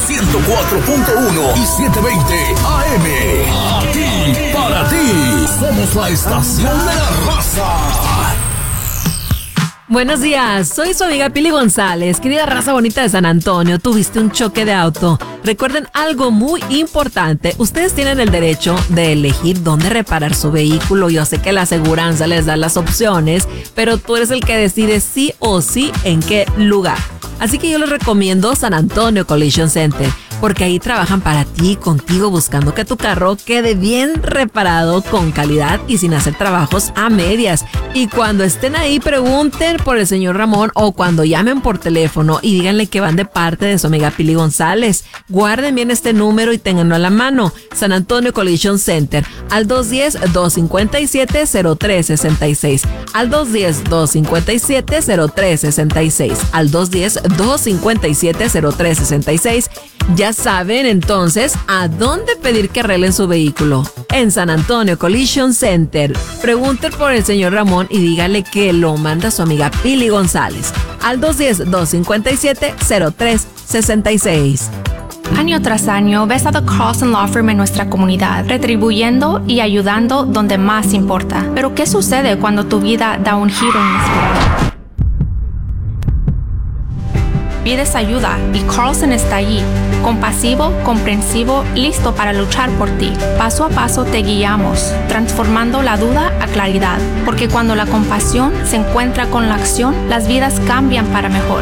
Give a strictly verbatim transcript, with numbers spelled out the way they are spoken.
ciento cuatro punto uno y setecientos veinte A M. Aquí para ti. Somos la estación de la raza. Buenos días, soy su amiga Pili González. Querida raza bonita de San Antonio, tuviste un choque de auto. Recuerden algo muy importante, ustedes tienen el derecho de elegir dónde reparar su vehículo. Yo sé que la aseguranza les da las opciones, pero tú eres el que decide sí o sí en qué lugar. Así que yo les recomiendo San Antonio Collision Center, porque ahí trabajan para ti, contigo, buscando que tu carro quede bien reparado, con calidad y sin hacer trabajos a medias. Y cuando estén ahí, pregunten por el señor Ramón o cuando llamen por teléfono y díganle que van de parte de su amiga Pili González. Guarden bien este número y ténganlo a la mano. San Antonio Collision Center, al dos uno cero, dos cinco siete, cero tres seis seis, al dos uno cero, dos cinco siete, cero tres seis seis, al dos uno cero, dos cinco siete, cero tres seis seis. Ya saben entonces a dónde pedir que arreglen su vehículo. En San Antonio Collision Center. Pregunten por el señor Ramón y dígale que lo manda su amiga Pili González. Al dos uno cero, dos cinco siete, cero tres seis seis. Año tras año ves a The Carlson Law Firm en nuestra comunidad, retribuyendo y ayudando donde más importa. Pero ¿qué sucede cuando tu vida da un giro inesperado? Pides ayuda y Carlson está allí, compasivo, comprensivo, listo para luchar por ti. Paso a paso te guiamos, transformando la duda a claridad, porque cuando la compasión se encuentra con la acción, las vidas cambian para mejor.